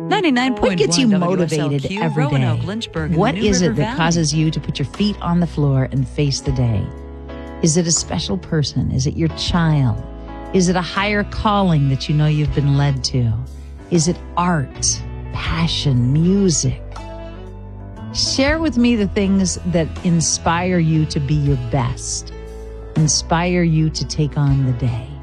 99.1 What gets you motivated WSLQ, every day? Roanoke, Lynchburg, and What the New is River it that Valley. causes you to put your feet on the floor and face the day? Is it a special person? Is it your child? Is it a higher calling that you know you've been led to? Is it art, passion, music? Share with me the things that inspire you to be your best, inspire you to take on the day.